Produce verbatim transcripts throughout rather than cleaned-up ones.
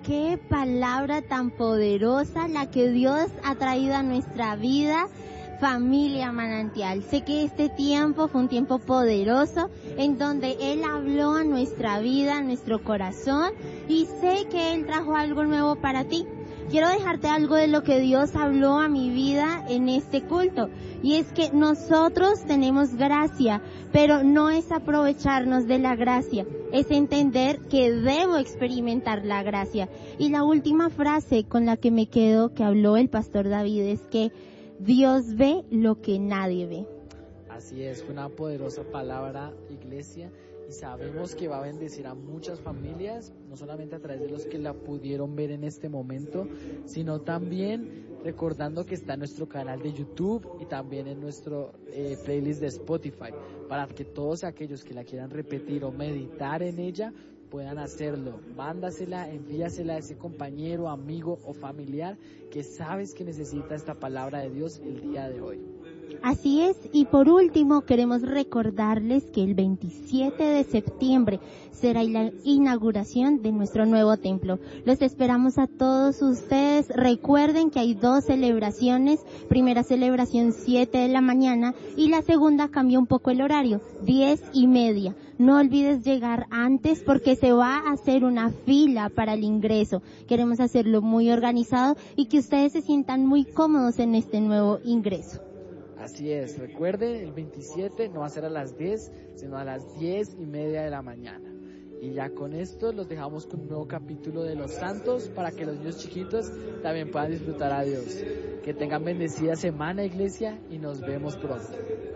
qué palabra tan poderosa la que Dios ha traído a nuestra vida, familia Manantial. Sé que este tiempo fue un tiempo poderoso en donde Él habló a nuestra vida, a nuestro corazón, y sé que Él trajo algo nuevo para ti. Quiero dejarte algo de lo que Dios habló a mi vida en este culto, y es que nosotros tenemos gracia, pero no es aprovecharnos de la gracia, es entender que debo experimentar la gracia. Y la última frase con la que me quedo que habló el pastor David es que Dios ve lo que nadie ve. Así es, fue una poderosa palabra, iglesia, y sabemos que va a bendecir a muchas familias, no solamente a través de los que la pudieron ver en este momento, sino también recordando que está en nuestro canal de YouTube y también en nuestro eh, playlist de Spotify, para que todos aquellos que la quieran repetir o meditar en ella puedan hacerlo. Mándasela, envíasela a ese compañero, amigo o familiar que sabes que necesita esta palabra de Dios el día de hoy. Así es, y por último queremos recordarles que el veintisiete de septiembre será la inauguración de nuestro nuevo templo. Los esperamos a todos ustedes. Recuerden que hay dos celebraciones, primera celebración siete de la mañana y la segunda cambia un poco el horario, diez y media. No olvides llegar antes porque se va a hacer una fila para el ingreso. Queremos hacerlo muy organizado y que ustedes se sientan muy cómodos en este nuevo ingreso. Así es, recuerden, el veintisiete no va a ser a las diez, sino a las diez y media de la mañana. Y ya con esto los dejamos con un nuevo capítulo de Los Santos para que los niños chiquitos también puedan disfrutar a Dios. Que tengan bendecida semana, iglesia, y nos vemos pronto.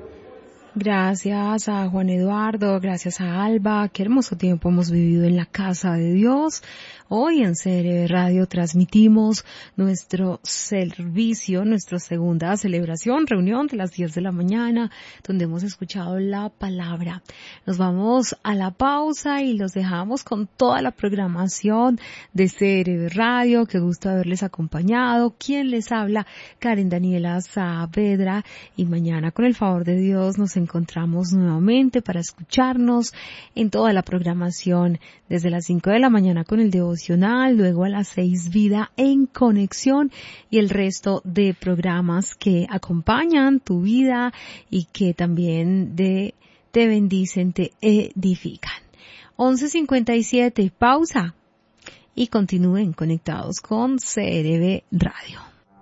Gracias a Juan Eduardo, gracias a Alba, qué hermoso tiempo hemos vivido en la casa de Dios. Hoy en C R B Radio transmitimos nuestro servicio, nuestra segunda celebración, reunión de las diez de la mañana, donde hemos escuchado la palabra. Nos vamos a la pausa y los dejamos con toda la programación de C R B Radio. Qué gusto haberles acompañado. ¿Quién les habla? Karen Daniela Saavedra. Y mañana, con el favor de Dios, nos encontramos nuevamente para escucharnos en toda la programación desde las cinco de la mañana con el devocional, luego a las seis Vida en Conexión y el resto de programas que acompañan tu vida y que también de, te bendicen, te edifican. once cincuenta y siete, pausa y continúen conectados con C R B Radio.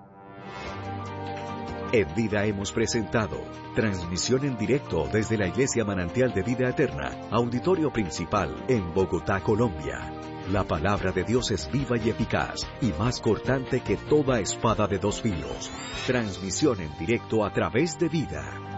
En Vida hemos presentado transmisión en directo desde la Iglesia Manantial de Vida Eterna, auditorio principal en Bogotá, Colombia. La palabra de Dios es viva y eficaz y más cortante que toda espada de dos filos. Transmisión en directo a través de Vida.